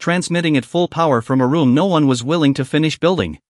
transmitting at full power from a room no one was willing to finish building.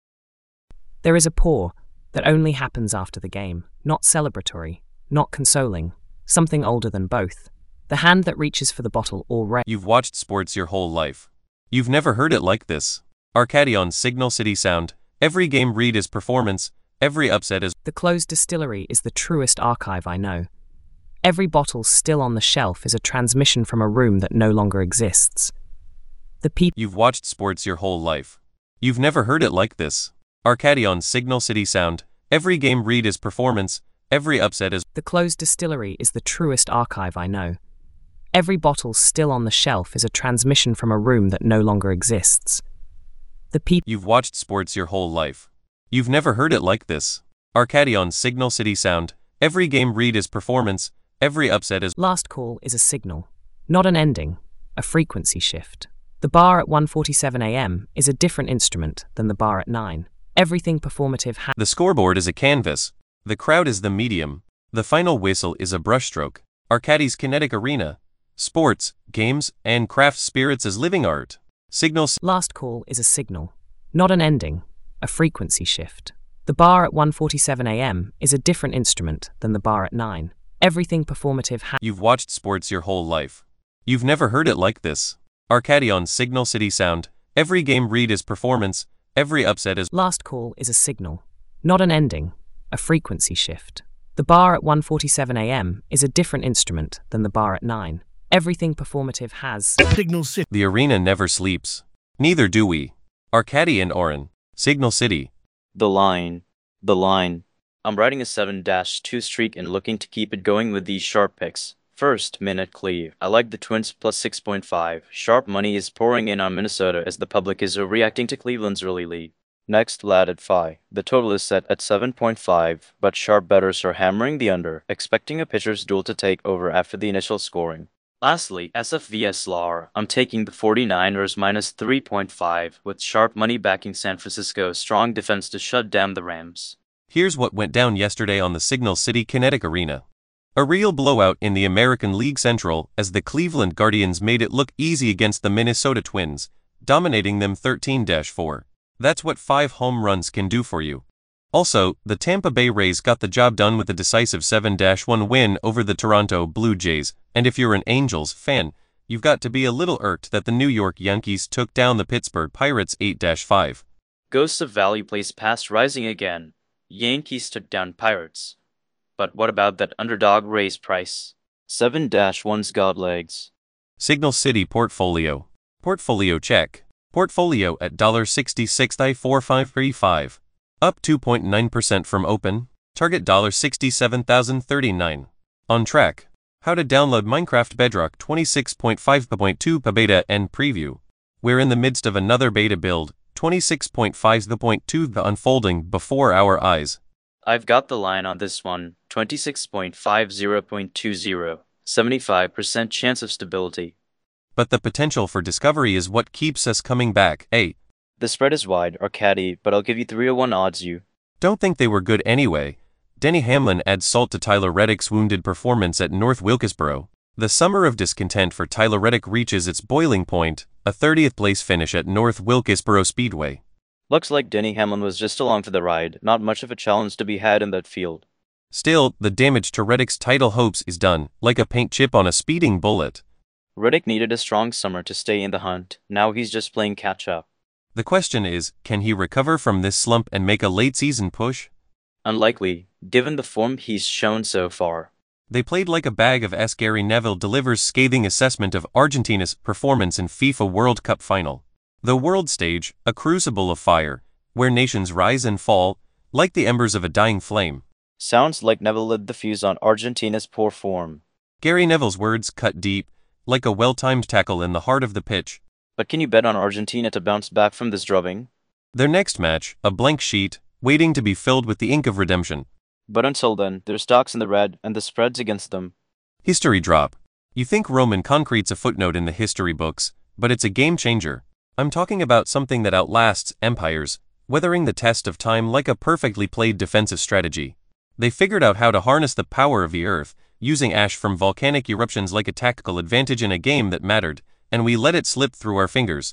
There is a pour that only happens after the game, not celebratory, not consoling, something older than both. The hand that reaches for the bottle already. You've watched sports your whole life. You've never heard it like this. Arcadi on Signal City Sound. Every game read is performance, every upset is... The closed distillery is the truest archive I know. Every bottle still on the shelf is a transmission from a room that no longer exists. The people... You've watched sports your whole life. You've never heard it like this. Arcadi on Signal City Sound. Every game read is performance, every upset is... The closed distillery is the truest archive I know. Every bottle still on the shelf is a transmission from a room that no longer exists. The people... You've watched sports your whole life. You've never heard it like this. Arcadi on Signal City Sound. Every game read is performance, every upset is... Last call is a signal, not an ending, a frequency shift. The bar at 1:47 a.m. is a different instrument than the bar at 9. Everything performative The scoreboard is a canvas. The crowd is the medium. The final whistle is a brushstroke. Arcadi's kinetic arena. Sports, games, and craft spirits as living art. Signals. Last call is a signal, not an ending, a frequency shift. The bar at 1:47 a.m. is a different instrument than the bar at 9. Everything performative You've watched sports your whole life. You've never heard it like this. Arcadi on Signal City Sound. Every game read is performance, every upset is... Last call is a signal, not an ending, a frequency shift. The bar at 1:47 a.m. is a different instrument than the bar at 9. Everything performative has... Signal City. The arena never sleeps. Neither do we. Arcadi and Oren. Signal City. The line. The line. I'm riding a 7-2 streak and looking to keep it going with these sharp picks. First, Minute Cleve. I like the Twins plus 6.5. Sharp money is pouring in on Minnesota as the public is reacting to Cleveland's early lead. Next, Lad at Phi. The total is set at 7.5, but sharp bettors are hammering the under, expecting a pitcher's duel to take over after the initial scoring. Lastly, SFVS LAR. I'm taking the 49ers minus 3.5, with sharp money backing San Francisco's strong defense to shut down the Rams. Here's what went down yesterday on the Signal City Kinetic Arena. A real blowout in the American League Central as the Cleveland Guardians made it look easy against the Minnesota Twins, dominating them 13-4. That's what 5 home runs can do for you. Also, the Tampa Bay Rays got the job done with a decisive 7-1 win over the Toronto Blue Jays, and if you're an Angels fan, you've got to be a little irked that the New York Yankees took down the Pittsburgh Pirates 8-5. Ghosts of Value plays past rising again. Yankees took down Pirates. But what about that underdog Rays price? 7-1's got legs. Signal City Portfolio. Portfolio check. Portfolio at $66,4535. Up 2.9% from open. Target $67,039. On track. How to download Minecraft Bedrock 26.5.2 beta and preview. We're in the midst of another beta build, 26.5.2 unfolding before our eyes. I've got the line on this one, 26.50.20, 75% chance of stability. But the potential for discovery is what keeps us coming back, eh? The spread is wide, Arcadi, but I'll give you 301 odds you. Don't think they were good anyway. Denny Hamlin adds salt to Tyler Reddick's wounded performance at North Wilkesboro. The summer of discontent for Tyler Reddick reaches its boiling point, a 30th place finish at North Wilkesboro Speedway. Looks like Denny Hamlin was just along for the ride, not much of a challenge to be had in that field. Still, the damage to Reddick's title hopes is done, like a paint chip on a speeding bullet. Reddick needed a strong summer to stay in the hunt, now he's just playing catch-up. The question is, can he recover from this slump and make a late-season push? Unlikely, given the form he's shown so far. They played like a bag of S. Gary Neville delivers scathing assessment of Argentina's performance in FIFA World Cup final. The world stage, a crucible of fire, where nations rise and fall, like the embers of a dying flame. Sounds like Neville lit the fuse on Argentina's poor form. Gary Neville's words cut deep, like a well-timed tackle in the heart of the pitch. But can you bet on Argentina to bounce back from this drubbing? Their next match, a blank sheet, waiting to be filled with the ink of redemption. But until then, their stock's in the red and the spread's against them. History drop. You think Roman concrete's a footnote in the history books, but it's a game changer. I'm talking about something that outlasts empires, weathering the test of time like a perfectly played defensive strategy. They figured out how to harness the power of the earth, using ash from volcanic eruptions like a tactical advantage in a game that mattered, and we let it slip through our fingers.